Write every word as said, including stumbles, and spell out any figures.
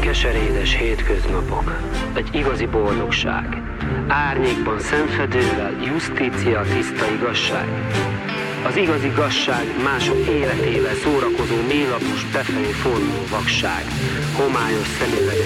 keserédes hétköznapok, egy igazi boldogság. Árnyékban szemfedővel, justícia, tiszta igazság. Az igazi igazság mások életével szórakozó, mélapos, befelé forduló vakság. Homályos szemüveg